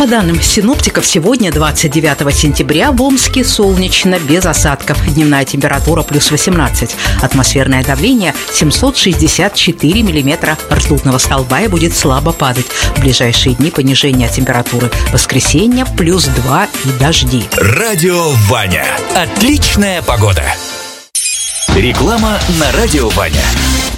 По данным синоптиков, сегодня, 29 сентября, в Омске солнечно, без осадков. Дневная температура плюс 18. Атмосферное давление 764 миллиметра ртутного столба и будет слабо падать. В ближайшие дни понижение температуры. Воскресенье плюс 2 и дожди. Радио Ваня. Отличная погода. Реклама на Радио Ваня.